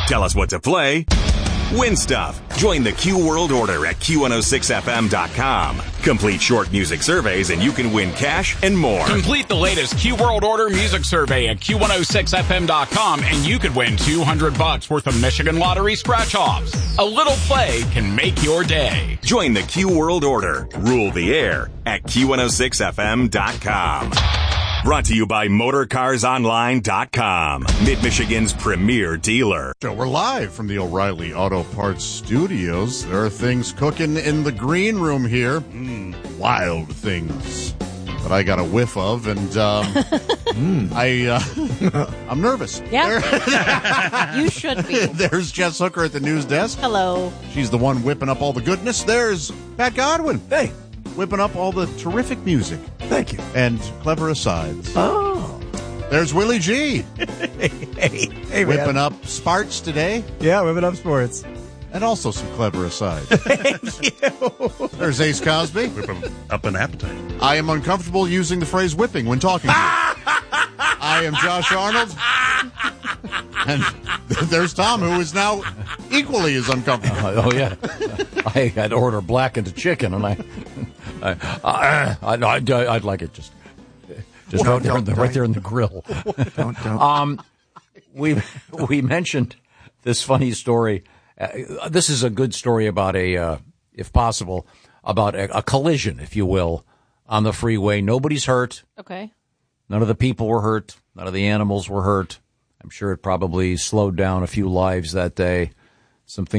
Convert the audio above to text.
Tell us what to play. Win stuff. Join the Q World Order at Q106FM.com. Complete short music surveys and you can win cash and more. Complete the latest Q World Order music survey at Q106FM.com and you could win $200 worth of Michigan Lottery scratch-offs. A little play can make your day. Join the Q World Order. Rule the air at Q106FM.com. Brought to you by MotorCarsOnline.com, Mid-Michigan's premier dealer. So we're live from the O'Reilly Auto Parts Studios. There are things cooking in the green room here. Wild things that I got a whiff of, and I'm nervous. Yeah, you should be. There's Jess Hooker at the news desk. Hello. She's the one whipping up all the goodness. There's Pat Godwin. Hey. Whipping up all the terrific music. Thank you. And clever asides. Oh. There's Willie G. Hey, whipping man. up Sparts today. Yeah, whipping up sports. And also some clever asides. Thank you. There's Ace Cosby. Whipping up an appetite. I am uncomfortable using the phrase whipping when talking to you. I am Josh Arnold. And there's Tom, who is now equally as uncomfortable. Oh, yeah. I had to order blackened chicken, and I'd like it just right there in the grill. Don't. We mentioned this funny story. This is a good story about if possible, about a collision, if you will, on the freeway. Nobody's hurt. Okay. None of the people were hurt. None of the animals were hurt. I'm sure it probably slowed down a few lives that day. Some things